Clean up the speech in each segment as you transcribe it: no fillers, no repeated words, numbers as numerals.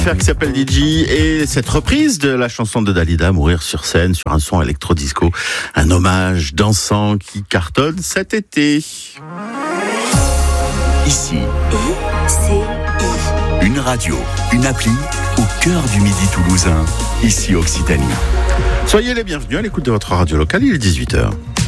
Qui s'appelle DJ et cette reprise de la chanson de Dalida, Mourir sur scène, sur un son électro-disco, un hommage dansant qui cartonne cet été. Ici, une radio, une appli au cœur du Midi toulousain, ici Occitanie. Soyez les bienvenus à l'écoute de votre radio locale, il est 18h.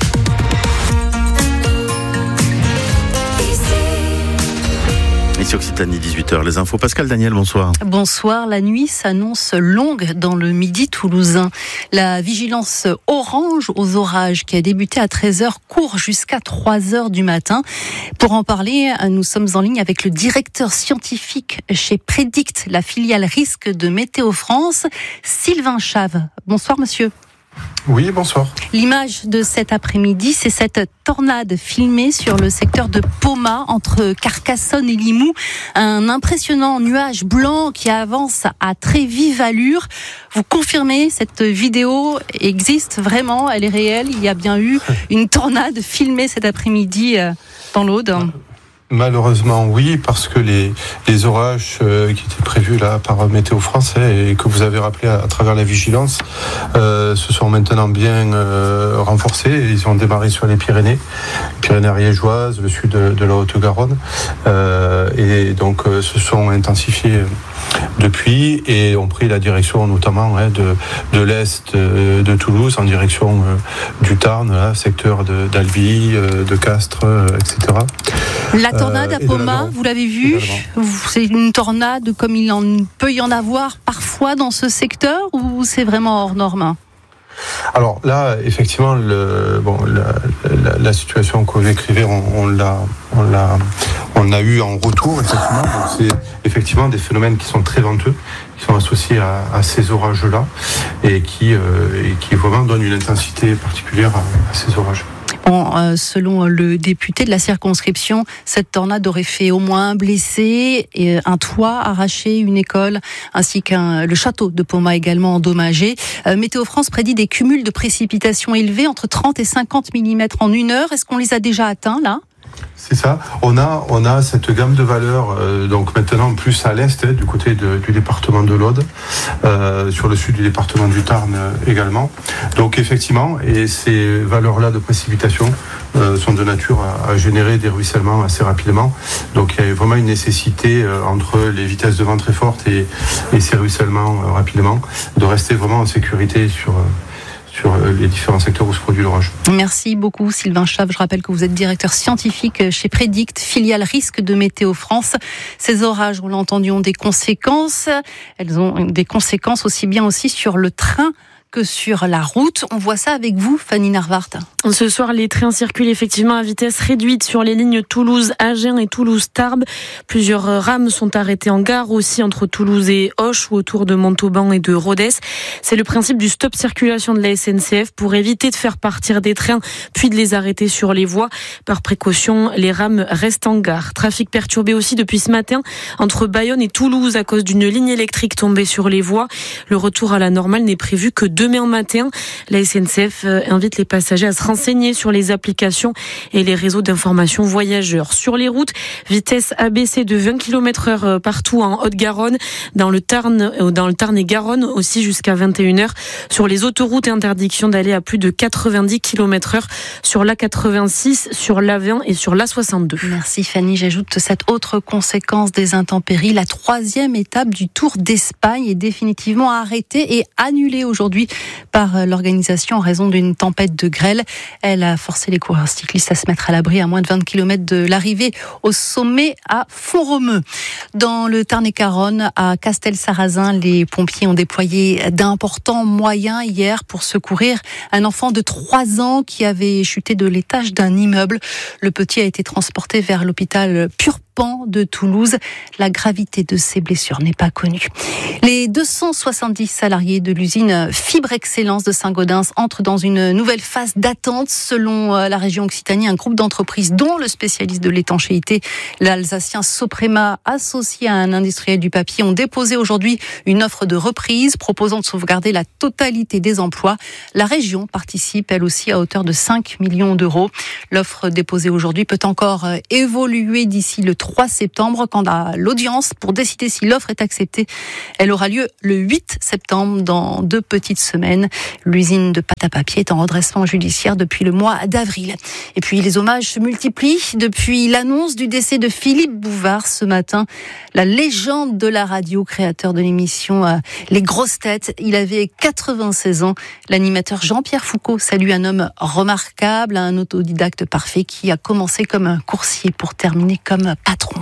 Ici Occitanie, 18h, les infos. Pascal Daniel, bonsoir. Bonsoir, la nuit s'annonce longue dans le Midi toulousain. La vigilance orange aux orages qui a débuté à 13h court jusqu'à 3h du matin. Pour en parler, nous sommes en ligne avec le directeur scientifique chez Prédict, la filiale risque de Météo France, Sylvain Chave. Bonsoir monsieur. Oui, bonsoir. L'image de cet après-midi, c'est cette tornade filmée sur le secteur de Pomat, entre Carcassonne et Limoux. Un impressionnant nuage blanc qui avance à très vive allure. Vous confirmez, cette vidéo existe vraiment, elle est réelle. Il y a bien eu une tornade filmée cet après-midi dans l'Aude. Malheureusement, oui, parce que les orages qui étaient prévus là par Météo France et que vous avez rappelé à travers la vigilance se sont maintenant bien renforcés. Ils ont démarré sur les Pyrénées ariégeoises, le sud de la Haute-Garonne, et donc se sont intensifiés depuis et ont pris la direction notamment de l'est de Toulouse en direction du Tarn, secteur d'Albi, de Castres, etc. La tornade à Pomat, vous l'avez vu, c'est une tornade comme il en peut y en avoir parfois dans ce secteur ou c'est vraiment hors norme ? Alors là, effectivement, la situation que vous écrivez, on l'a eu en retour, effectivement. Donc c'est effectivement des phénomènes qui sont très venteux, qui sont associés à ces orages-là et qui vraiment donnent une intensité particulière à ces orages. Bon, selon le député de la circonscription, cette tornade aurait fait au moins un blessé, et un toit arraché, une école, ainsi le château de Pomat également endommagé. Météo France prédit des cumuls de précipitations élevés, entre 30 et 50 mm en une heure. Est-ce qu'on les a déjà atteints là ? C'est ça. On a cette gamme de valeurs, donc maintenant plus à l'est, du côté du département de l'Aude, sur le sud du département du Tarn également. Donc effectivement, et ces valeurs-là de précipitation sont de nature à générer des ruissellements assez rapidement. Donc il y a vraiment une nécessité entre les vitesses de vent très fortes et ces ruissellements rapidement, de rester vraiment en sécurité sur les différents secteurs où se produit l'orage. Merci beaucoup Sylvain Chave. Je rappelle que vous êtes directeur scientifique chez Prédict, filiale risque de Météo France. Ces orages, on l'a entendu, ont des conséquences. Elles ont des conséquences aussi bien aussi sur le train que sur la route. On voit ça avec vous, Fanny Narvart. Ce soir, les trains circulent effectivement à vitesse réduite sur les lignes Toulouse-Agen et Toulouse-Tarbes. Plusieurs rames sont arrêtées en gare aussi entre Toulouse et Auch ou autour de Montauban et de Rodez. C'est le principe du stop circulation de la SNCF pour éviter de faire partir des trains puis de les arrêter sur les voies. Par précaution, les rames restent en gare. Trafic perturbé aussi depuis ce matin entre Bayonne et Toulouse à cause d'une ligne électrique tombée sur les voies. Le retour à la normale n'est prévu que demain matin. La SNCF invite les passagers à se renseigner sur les applications et les réseaux d'information voyageurs. Sur les routes, vitesse abaissée de 20 km/h partout en Haute-Garonne, dans le Tarn et Garonne aussi jusqu'à 21h. Sur les autoroutes, interdiction d'aller à plus de 90 km/h sur l'A86, sur l'A20 et sur l'A62. Merci Fanny. J'ajoute cette autre conséquence des intempéries. La 3e étape du Tour d'Espagne est définitivement arrêtée et annulée aujourd'hui par l'organisation en raison d'une tempête de grêle. Elle a forcé les coureurs cyclistes à se mettre à l'abri à moins de 20 km de l'arrivée au sommet à Font-Romeu. Dans le Tarn-et-Garonne, à Castelsarrasin, les pompiers ont déployé d'importants moyens hier pour secourir un enfant de 3 ans qui avait chuté de l'étage d'un immeuble. Le petit a été transporté vers l'hôpital Purpan de Toulouse. La gravité de ses blessures n'est pas connue. Les 270 salariés de l'usine Fibre Excellence de Saint-Gaudens entrent dans une nouvelle phase d'attente. Selon la région Occitanie, un groupe d'entreprises dont le spécialiste de l'étanchéité, l'Alsacien Soprema, associé à un industriel du papier, ont déposé aujourd'hui une offre de reprise proposant de sauvegarder la totalité des emplois. La région participe elle aussi à hauteur de 5 millions d'euros. L'offre déposée aujourd'hui peut encore évoluer d'ici le 3 septembre. Quant à l'audience pour décider si l'offre est acceptée, elle aura lieu le 8 septembre, dans 2 petites semaines. L'usine de pâte à papier est en redressement judiciaire depuis le mois d'avril. Et puis les hommages se multiplient depuis l'annonce du décès de Philippe Bouvard ce matin. La légende de la radio, créateur de l'émission Les Grosses Têtes. Il avait 96 ans. L'animateur Jean-Pierre Foucault salue un homme remarquable, un autodidacte parfait qui a commencé comme un coursier pour terminer comme patron.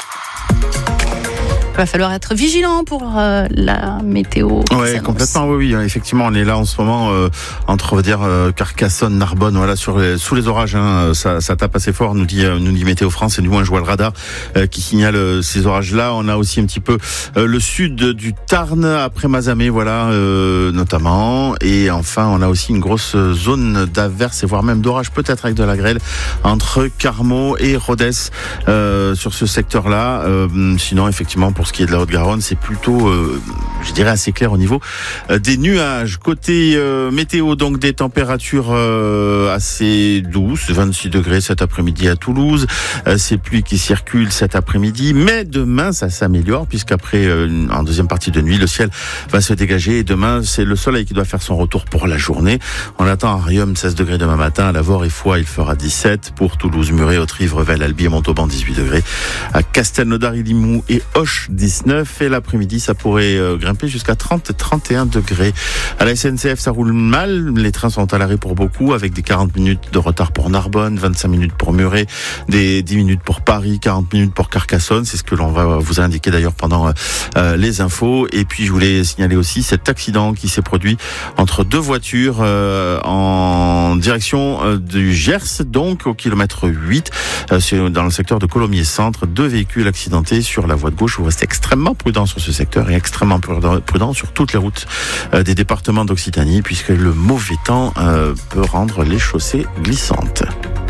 Il va falloir être vigilant pour la météo. Oui, complètement. Oui, effectivement, on est là en ce moment entre, on va dire, Carcassonne, Narbonne, voilà, sous les orages. Hein, ça tape assez fort, nous dit Météo France. Et du moins, je vois le radar qui signale ces orages-là. On a aussi un petit peu le sud du Tarn après Mazamet, voilà, notamment. Et enfin, on a aussi une grosse zone d'averse et voire même d'orage, peut-être avec de la grêle, entre Carmaux et Rodez sur ce secteur-là. Sinon, effectivement, pour ce qui est de la Haute-Garonne, c'est plutôt, je dirais, assez clair au niveau des nuages. Côté météo, donc des températures assez douces, 26 degrés cet après-midi à Toulouse. Ces pluies qui circulent cet après-midi, mais demain ça s'améliore puisqu'après, en deuxième partie de nuit, le ciel va se dégager et demain c'est le soleil qui doit faire son retour pour la journée. On attend à Riom 16 degrés demain matin, à Lavore et Foix il fera 17, pour Toulouse, Muret, Autrive, Revel, Albi et Montauban 18 degrés, à Castelnaudary, Limoux et Auch 19, et l'après-midi ça pourrait grimper jusqu'à 30-31 degrés. À la SNCF ça roule mal, les trains sont à l'arrêt pour beaucoup avec des 40 minutes de retard pour Narbonne, 25 minutes pour Muret, des 10 minutes pour Paris, 40 minutes pour Carcassonne, c'est ce que l'on va vous indiquer d'ailleurs pendant les infos. Et puis je voulais signaler aussi cet accident qui s'est produit entre 2 voitures en direction du Gers, donc au kilomètre 8, c'est dans le secteur de Colomiers Centre, 2 véhicules accidentés sur la voie de gauche. Vous restez extrêmement prudent sur ce secteur et extrêmement prudent sur toutes les routes des départements d'Occitanie, puisque le mauvais temps peut rendre les chaussées glissantes.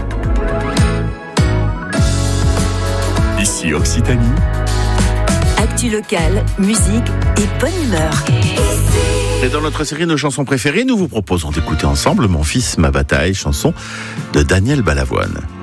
Ici Occitanie. Actu locale, musique et bonne humeur. Et dans notre série Nos chansons préférées, nous vous proposons d'écouter ensemble Mon fils, ma bataille, chanson de Daniel Balavoine.